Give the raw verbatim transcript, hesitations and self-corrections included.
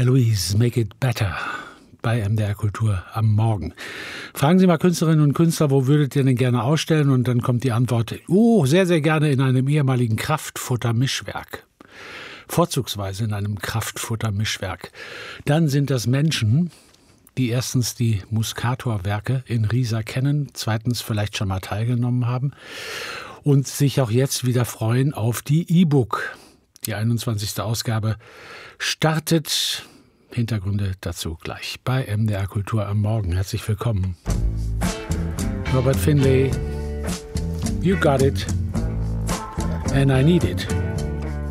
Eloise, Make It Better bei M D R Kultur am Morgen. Fragen Sie mal Künstlerinnen und Künstler, wo würdet ihr denn gerne ausstellen? Und dann kommt die Antwort, oh, sehr, sehr gerne in einem ehemaligen Kraftfutter-Mischwerk. Vorzugsweise in einem Kraftfutter-Mischwerk. Dann sind das Menschen, die erstens die Muscator-Werke in Riesa kennen, zweitens vielleicht schon mal teilgenommen haben und sich auch jetzt wieder freuen auf die E-Book. Die einundzwanzigste Ausgabe startet. Hintergründe dazu gleich bei M D R Kultur am Morgen. Herzlich willkommen. Robert Finlay, You Got It and I Need It.